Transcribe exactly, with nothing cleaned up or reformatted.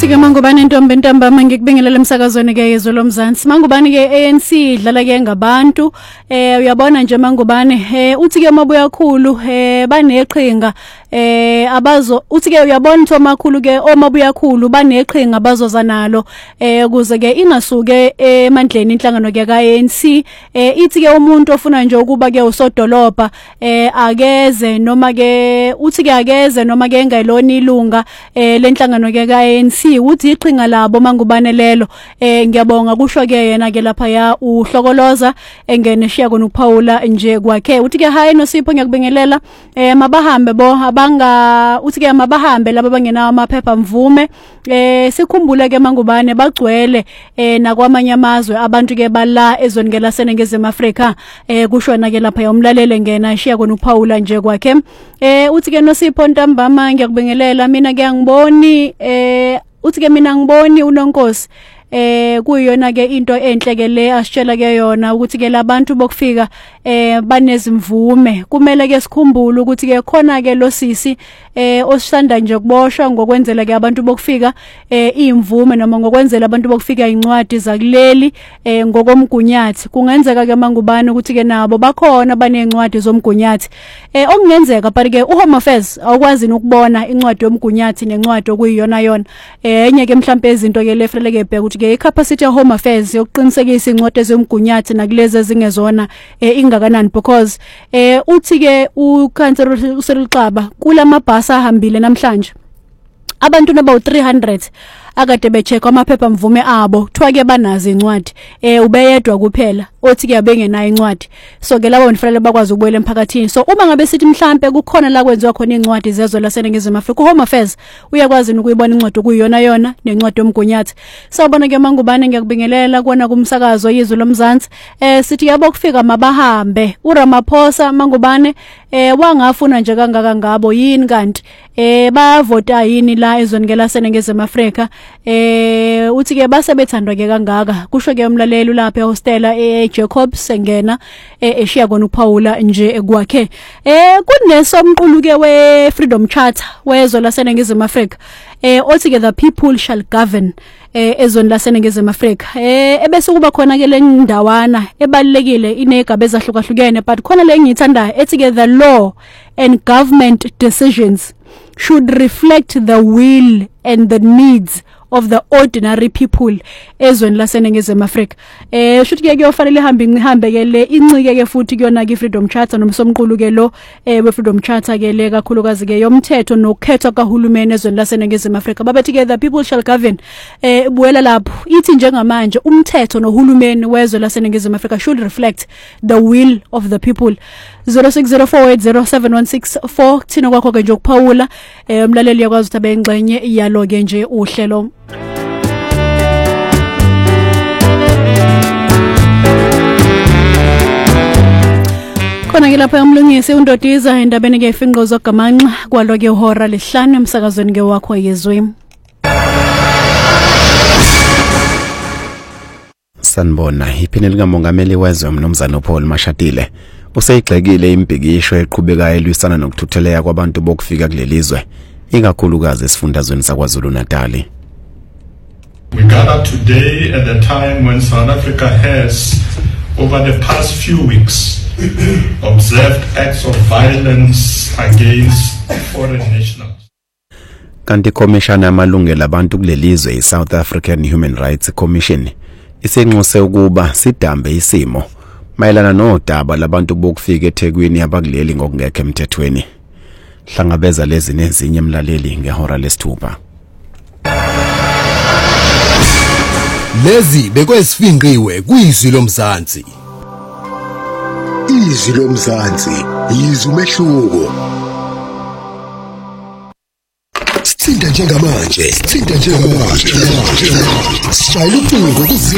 ke mangubani intombi ntambama ngikubingelela emsakazweni ke yezwe lomzansi. Mangubani ke A N C idlala ke ngabantu eh uyabona nje mangubani eh uthi ke mabuya khulu eh baneqhinga eh abazo uthi ke uyabona Thoma khulu ke omabuya khulu baneqhinga abazoza nalo eh kuze ke ingasuke emandleni inhlangano ke ka A N C eh ithi ke umuntu ofuna nje ukuba ke usodolopha eh akeze noma ke uthi ke akeze noma ke engelona ilunga eh lenhlangano ke ka A N C uthi iqhinga labo mangubane lelo eh ngiyabonga kusho ke yena ke lapha ya uhlokoloza engene shiya kona uPaula nje kwakhe uthi ke hayi noSipho ngiyakubingelela eh mabahambe bo abanga uthi ke mabahambe laba bangena amaphepha mvume eh sikhumbule ke mangubane bagcwele eh nakwamanye amazwe abantu ke bala ezweni ke laseNingizimu Afrika eh kushona ke lapha yomlalele ngena shiya kona uPaula nje kwakhe eh uthi ke noSipho ntambama ngiyakubingelela mina ke angiboni eh uthi ke mina ngiboni uNonkosi eh kuyona ke into enhle ke le asitshela ke yona ukuthi ke labantu bokufika eh banezimvume kumele ke sikhumbule ukuthi ke khona ke lo sisi eh osanda nje kuboshwa ngokwenzela ke abantu bokufika eh imvume noma ngokwenzela abantu bokufika incwadi zakuleli eh ngokomgunyathi kungenzeka ke mangubani ukuthi ke nabo bakhona banencwadi zomgunyathi eh okungenzeka but ke uHome Affairs awukwazi ukubona incwadi yomgunyathi nencwadi okuyiyona yona eh enye ke mhlambe izinto ke lefrele ke bheka ukuthi ke i-capacity ya Home Affairs yokuqinisekisa incwadi zomgunyathi nakulezi ezingezona eh ingakanani because eh uthi ke uCouncillor uSelixaba kulamabhasi ahambile namhlanje abantu naba three hundred akade becheck amaphepha mvume abo kuthiwa ke banazi incwadi eh ubeyedwa kuphela othi ke abengenayo incwadi so ke labo nifanele bakwazi ukubuyela emphakathini so uma ngabe sithi mhlambe kukhona la kwenziwa khona incwadi zezwe laseNingizimu Afrika uHome Affairs uyakwazi ukuyibona incwadi okuyiyona yona nencwadi yomgunyathi sawubona ke mangubane ngiyakubingelela kona kumsakazo yizwe lomzansi eh sithi yabo kufika mabahambe uRamaphosa mangubane eh wangafuna nje kangaka ngabo yini kanti eh bavota yini la ezweni ke laseNingizimu Afrika eh uthi ke basebethandwa ke kangaka kusho ke umlaleli lapha ehostela eh Jacobs engena eh eshiya kona uPaula nje kwakhe eh kunesomqulu ke we Freedom Charter wezwe laseNingizimu Afrika eh othi ke the people shall govern eh ezweni laseNingizimu Afrika eh ebese kuba khona ke le ndawana ebalekile inegaba ezahlukahlukene but khona le ngiyithandayo ethi ke the law and government decisions should reflect the will and the needs of the ordinary people ezweni laseNingizimu Afrika eh shuthi ke kuyofanele ihambe ihambe ke le incike ke futhi kuyona ke Freedom Charter nomsomqulu ke lo eh we Freedom Charter ke le kakhulukazi ke yomthetho nokukhethwa kahulumeni ezweni laseNingizimu Afrika babethi ke the people shall govern eh buwela lapho ithi njengamanje umthetho nohulumeni wezwe laseNingizimu Afrika should reflect the will of the people zero six zero four eight zero seven one six four thina kwakho ke nje ukuphawula eh umlaleli yakwazi ukuthi abe ingxenye iyalo ke nje uhlelo khona ke lapha umlungisi uNdodiza endabeni ke ifinqozo gamanxa kwalo ke ihora lehlanu emsakazweni ke wakho yezwe sanibona iphini likamongameli wezwe umnomzana uPaul Mashatile useyigxekile impikisho eqhubekayo elwisana nokuthutheleka kwabantu bokufika kulelizwe ikakhulukazi esifundazweni saKwaZulu Natal. We gather today at the time when South Africa has over the past few weeks observed acts of violence against foreign nationals. Kanti Commission yamalungelo abantu kulelizwe iSouth African Human Rights Commission isenxuse ukuba sidambe isimo mayelana nodaba labantu bokufika eThekwini abakuleli ngokungekho emthethweni. Hlangabeza lezi nezinye emlaleli ngehora lesithupha. Lezi bekwesifinqiwe kuyizwi lomzansi. Izwi lomzansi yizwi umehluko. Sithinta njengamanje, sithinta njengamanje. Sishayela ucingo ku